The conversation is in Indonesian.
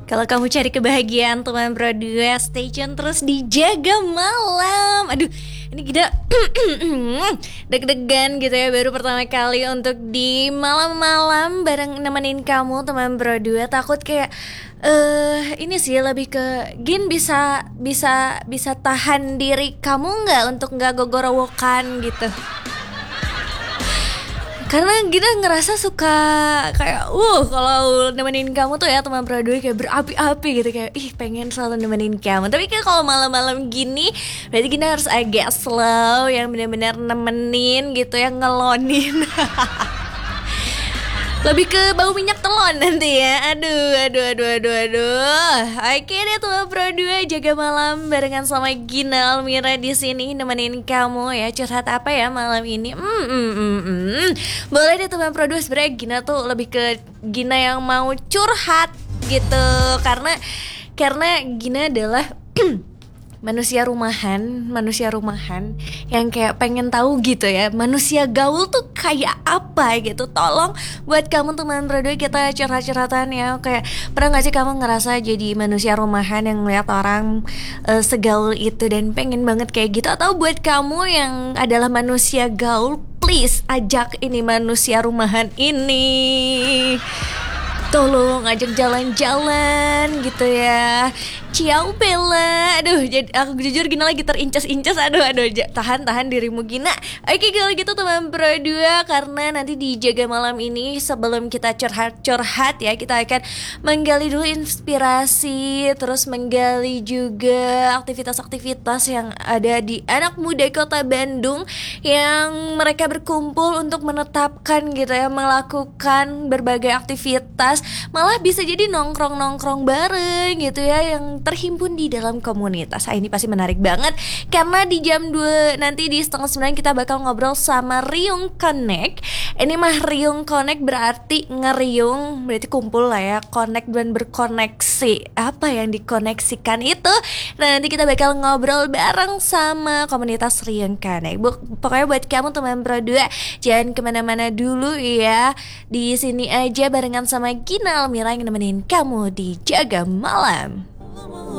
Kalau kamu cari kebahagiaan teman berdua, stay tune terus di Jaga Malam. Aduh, ini kita deg-degan gitu ya, baru pertama kali untuk di malam-malam bareng nemenin kamu teman berdua. Takut kayak ini sih lebih ke Gin bisa bisa bisa tahan diri kamu nggak untuk nggak gogorowokan gitu. Karena kita ngerasa suka kayak kalau nemenin kamu tuh ya teman berdua kayak berapi-api gitu, kayak ih pengen selalu nemenin kamu. Tapi kan kalau malam-malam gini berarti kita harus agak slow, yang benar-benar nemenin gitu ya, ngelonin. Lebih ke bau minyak telon nanti ya. Aduh. Oke deh teman Pro 2, Jaga Malam barengan sama Gina Almira di sini nemenin kamu ya. Curhat apa ya malam ini? Boleh deh teman Pro 2, sebenarnya Gina tuh lebih ke Gina yang mau curhat gitu. Karena Gina adalah manusia rumahan yang kayak pengen tahu gitu ya, manusia gaul tuh kayak apa gitu. Tolong buat kamu teman berdua, kita curhat-curhatan ya. Kayak pernah gak sih kamu ngerasa jadi manusia rumahan yang ngeliat orang segaul itu dan pengen banget kayak gitu? Atau buat kamu yang adalah manusia gaul, please ajak ini manusia rumahan ini, tolong ajak jalan-jalan gitu ya. Ciao Bella. Aduh, jadi aku jujur Gina lagi terincas-incas. Aduh, tahan dirimu Gina. Oke, kalau gitu teman Pro 2, karena nanti di Jaga Malam ini sebelum kita curhat ya, kita akan menggali dulu inspirasi, terus menggali juga aktivitas-aktivitas yang ada di anak muda Kota Bandung yang mereka berkumpul untuk menetapkan gitu ya, melakukan berbagai aktivitas, malah bisa jadi nongkrong bareng gitu ya, yang terhimpun di dalam komunitas. Ini pasti menarik banget karena di jam 2 nanti di 8:30 kita bakal ngobrol sama Riung Connect. Ini mah Riung Connect berarti ngeriung, berarti kumpul lah ya, connect dan berkoneksi. Apa yang dikoneksikan itu? Nah, nanti kita bakal ngobrol bareng sama komunitas Riung Connect. Pokoknya buat kamu teman Pro 2, jangan kemana-mana dulu ya. Di sini aja barengan sama Gina Almira yang nemenin kamu di Jaga Malam.